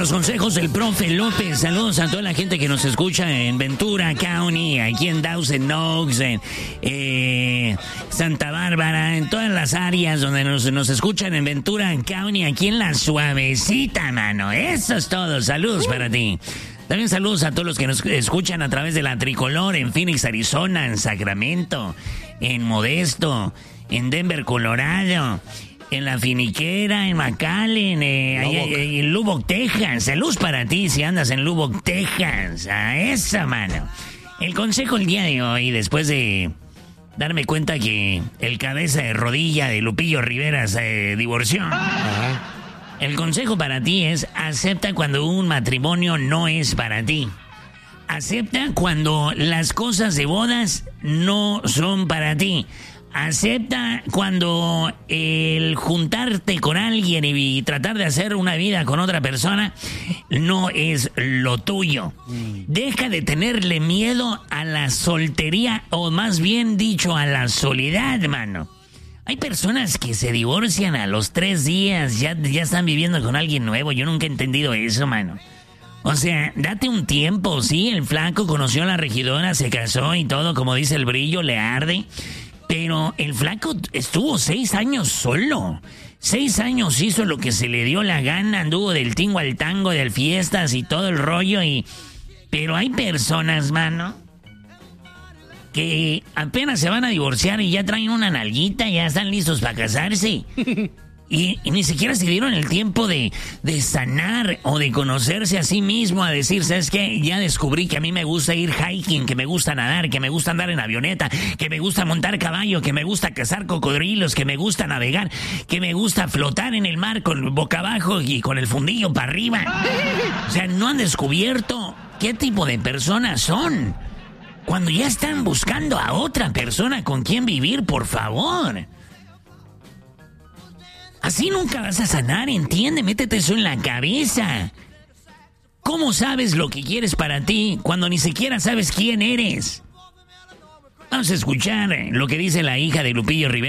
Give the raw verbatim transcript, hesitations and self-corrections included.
los consejos del profe López. Saludos a toda la gente que nos escucha en Ventura County, aquí en Dawson Oaks, en eh, Santa Bárbara, en todas las áreas donde nos, nos escuchan en Ventura County, aquí en La Suavecita, mano. Eso es todo. Saludos para ti. También saludos a todos los que nos escuchan a través de la Tricolor en Phoenix, Arizona, en Sacramento, en Modesto, en Denver, Colorado, en La Finiquera, en McAllen, eh, ahí, ahí, en Lubbock, Texas. Saludos para ti si andas en Lubbock, Texas. A esa mano. El consejo el día de hoy, después de darme cuenta que el cabeza de rodilla de Lupillo Rivera se divorció. Ajá. El consejo para ti es: acepta cuando un matrimonio no es para ti. Acepta cuando las cosas de bodas no son para ti. Acepta cuando el juntarte con alguien y tratar de hacer una vida con otra persona no es lo tuyo. Deja de tenerle miedo a la soltería, o más bien dicho, a la soledad, mano. Hay personas que se divorcian a los tres días, ya, ya están viviendo con alguien nuevo. Yo nunca he entendido eso, mano. O sea, date un tiempo, sí, el flaco conoció a la regidora, se casó y todo, como dice el Brillo, le arde. Pero el flaco estuvo seis años solo. Seis años hizo lo que se le dio la gana, anduvo del tingo al tango, de fiestas y todo el rollo. y Pero hay personas, mano, que apenas se van a divorciar y ya traen una nalguita y ya están listos para casarse. Y, y ni siquiera se dieron el tiempo de, de sanar o de conocerse a sí mismo, a decir, ¿sabes qué? Ya descubrí que a mí me gusta ir hiking, que me gusta nadar, que me gusta andar en avioneta, que me gusta montar caballo, que me gusta cazar cocodrilos, que me gusta navegar, que me gusta flotar en el mar con boca abajo y con el fundillo para arriba. O sea, no han descubierto qué tipo de personas son. Cuando ya están buscando a otra persona con quien vivir, por favor. Así nunca vas a sanar, entiende, métete eso en la cabeza. ¿Cómo sabes lo que quieres para ti cuando ni siquiera sabes quién eres? Vamos a escuchar lo que dice la hija de Lupillo Rivera.